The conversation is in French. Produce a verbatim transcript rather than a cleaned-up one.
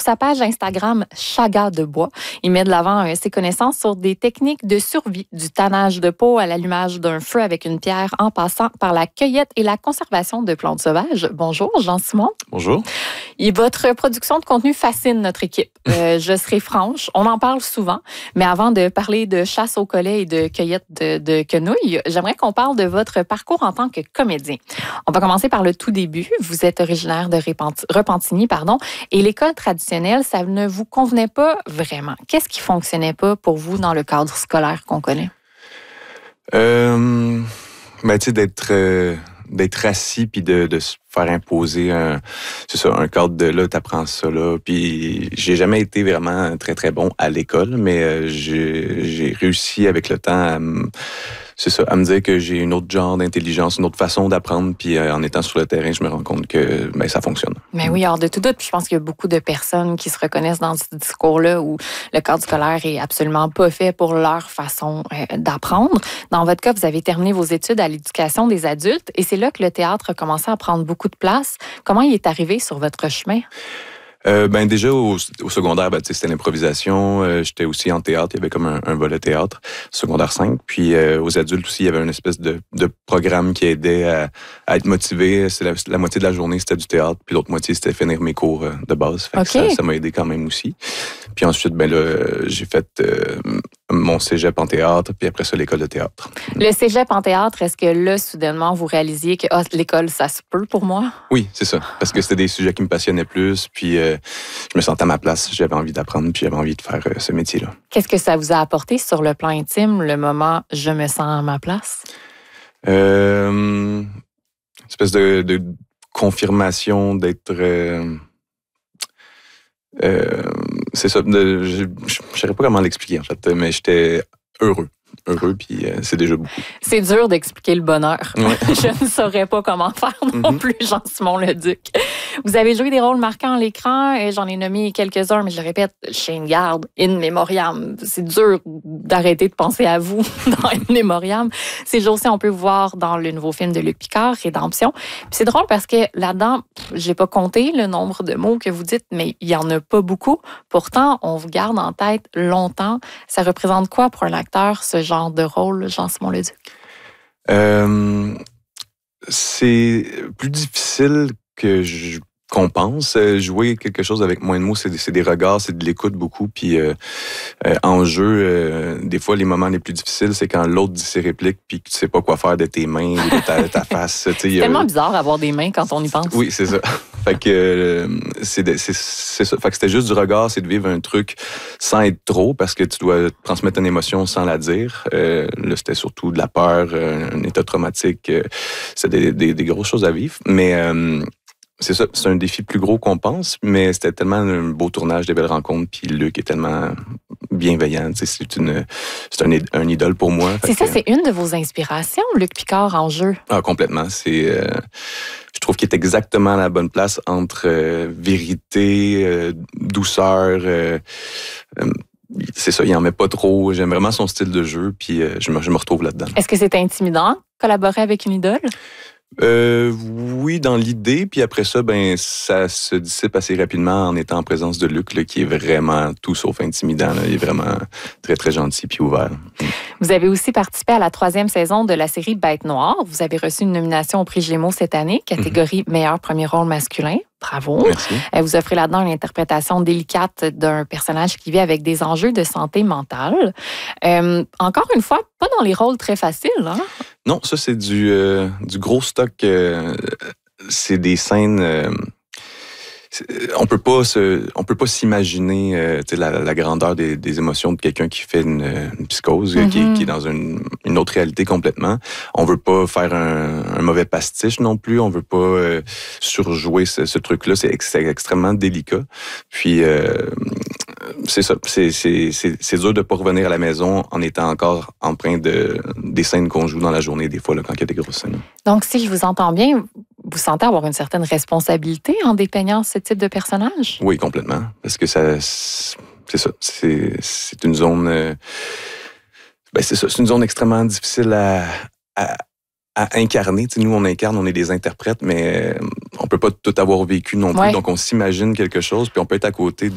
sa page Instagram Chaga de bois, il met de l'avant euh, ses connaissances sur des techniques de survie, du tannage de peau à l'allumage d'un feu avec une pierre, en passant par la cueillette et la conservation de plantes sauvages. Bonjour, Jean-Simon. Bonjour. Et votre production de contenu fascine notre équipe. Euh, je serai franche, on en parle souvent, mais avant de parler de chasse au collet et de cueillette de, de quenouilles, j'aimerais qu'on parle de votre parcours en tant que comédien. On va commencer par le tout début. Vous êtes originaire de Repentigny, pardon, et l'école traditionnelle, ça ne vous convenait pas vraiment. Qu'est-ce qui fonctionnait pas pour vous dans le cadre scolaire qu'on connaît? Euh, ben, tu sais, d'être... Euh... d'être assis puis de, de se faire imposer un, c'est ça, un cadre de là, t'apprends ça là. Puis j'ai jamais été vraiment très, très bon à l'école, mais euh, j'ai, j'ai réussi avec le temps à me, c'est ça, à me dire que j'ai une autre genre d'intelligence, une autre façon d'apprendre. Puis euh, en étant sur le terrain, je me rends compte que ben, ça fonctionne. Mais oui, hors de tout doute. Puis je pense qu'il y a beaucoup de personnes qui se reconnaissent dans ce discours-là où le cadre scolaire est absolument pas fait pour leur façon euh, d'apprendre. Dans votre cas, vous avez terminé vos études à l'éducation des adultes et c'est là que le théâtre a commencé à prendre beaucoup de place. Comment il est arrivé sur votre chemin? Euh, ben déjà au, au secondaire, ben, c'était l'improvisation. Euh, j'étais aussi en théâtre. Il y avait comme un, un volet théâtre, secondaire cinq. Puis euh, aux adultes aussi, il y avait une espèce de, de programme qui aidait à, à être motivé. C'est la, la moitié de la journée, c'était du théâtre. Puis l'autre moitié, c'était finir mes cours de base. Fait okay. que ça, ça m'a aidé quand même aussi. Puis ensuite, ben là, j'ai fait euh, mon cégep en théâtre. Puis après ça, l'école de théâtre. Le cégep en théâtre, est-ce que là, soudainement, vous réalisiez que oh, l'école, ça se peut pour moi? Oui, c'est ça. Parce que c'était des sujets qui me passionnaient plus. Puis euh, je me sentais à ma place. J'avais envie d'apprendre. Puis j'avais envie de faire euh, ce métier-là. Qu'est-ce que ça vous a apporté sur le plan intime, le moment « je me sens à ma place » ? Euh, une espèce de, de confirmation d'être... Euh, euh, c'est ça. De, je ne saurais pas comment l'expliquer, en fait. Mais j'étais heureux. Heureux, puis euh, c'est déjà beaucoup. C'est dur d'expliquer le bonheur. Ouais. Je ne saurais pas comment faire non Mm-hmm. plus, Jean-Simon Leduc. Vous avez joué des rôles marquants à l'écran, et j'en ai nommé quelques-uns, mais je le répète, Chien de garde, In Memoriam. C'est dur d'arrêter de penser à vous dans In Memoriam. Ces jours-ci, on peut vous voir dans le nouveau film de Luc Picard, Rédemption. Puis c'est drôle parce que là-dedans, j'ai pas compté le nombre de mots que vous dites, mais il y en a pas beaucoup. Pourtant, on vous garde en tête longtemps. Ça représente quoi pour un acteur, ce genre de rôle, Jean-Simon Leduc? Euh, c'est plus difficile que je, qu'on pense. Jouer quelque chose avec moins de mots, c'est, c'est des regards, c'est de l'écoute beaucoup. Puis euh, euh, en jeu, euh, des fois, les moments les plus difficiles, c'est quand l'autre dit ses répliques puis que tu sais pas quoi faire de tes mains, de ta, ta face. C'est tellement euh... bizarre d'avoir des mains quand on y pense. Oui, c'est ça. Fait que euh, c'est, de, c'est, c'est ça. Fait que c'était juste du regard, c'est de vivre un truc sans être trop, parce que tu dois transmettre une émotion sans la dire. Euh, là, c'était surtout de la peur, un état traumatique. Euh, c'était des, des, des grosses choses à vivre. Mais euh, c'est ça, c'est un défi plus gros qu'on pense, mais c'était tellement un beau tournage, des belles rencontres, puis Luc est tellement bienveillant. Tu sais, c'est une, c'est un, un idole pour moi. C'est ça, que, c'est une de vos inspirations, Luc Picard en jeu. Ah, complètement. C'est, euh, je trouve qu'il est exactement à la bonne place entre euh, vérité, euh, douceur. Euh, euh, c'est ça, il en met pas trop. J'aime vraiment son style de jeu, puis euh, je, me, je me retrouve là-dedans. Est-ce que c'est intimidant, collaborer avec une idole? Euh, oui, dans l'idée, puis après ça, ben ça se dissipe assez rapidement en étant en présence de Luc, là, qui est vraiment tout sauf intimidant. Là. Il est vraiment très, très gentil puis ouvert. Vous avez aussi participé à la troisième saison de la série Bête Noire. Vous avez reçu une nomination au Prix Gémeaux cette année, catégorie mm-hmm. meilleur premier rôle masculin. Bravo. Merci. Vous offrez là-dedans une interprétation délicate d'un personnage qui vit avec des enjeux de santé mentale. Euh, encore une fois, pas dans les rôles très faciles, hein? Non, ça, c'est du, euh, du gros stock. Euh, c'est des scènes... Euh, on peut pas se, on peut pas s'imaginer euh, la, la grandeur des, des émotions de quelqu'un qui fait une, une psychose, mm-hmm. qui, qui est dans une, une autre réalité complètement. On veut pas faire un, un mauvais pastiche non plus. On veut pas euh, surjouer ce, ce truc-là. C'est, c'est extrêmement délicat. Puis euh, c'est ça. C'est, c'est, c'est, c'est dur de pas revenir à la maison en étant encore empreint de des scènes qu'on joue dans la journée des fois là, quand il y a des grosses scènes. Donc, si je vous entends bien, vous sentez avoir une certaine responsabilité en dépeignant ce type de personnage? Oui, complètement. Parce que ça, c'est ça. C'est, c'est une zone. Euh, ben c'est ça. C'est une zone extrêmement difficile à, à, à incarner. T'sais, nous, on incarne, on est des interprètes, mais on peut pas tout avoir vécu non plus. Ouais. Donc, on s'imagine quelque chose, puis on peut être à côté de